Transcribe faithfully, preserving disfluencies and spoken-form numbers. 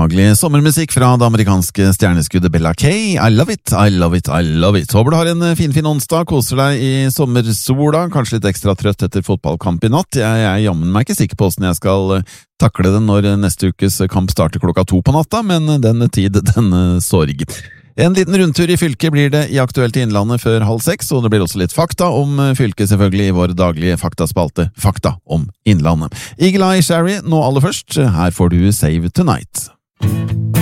Behagelig sommermusikk fra det amerikanske stjerneskuddet Bella Kay. I love it, I love it, I love it. Håper du har en fin, fin onsdag, koser deg i sommersola, kanskje litt ekstra trøtt etter fotballkamp i natt. Jeg er jammen meg ikke sikker på hvordan jeg skal takle det når neste ukes kamp starter klokka to på natta, men denne tid, denne sorg. En liten rundtur i fylket blir det i Aktuelt i Innlandet før halv seks, og det blir også litt fakta om fylket selvfølgelig i vår daglige faktaspalte, Fakta om Innlandet. Eagle Eye Sherry, nå aller først, her får du Save Tonight.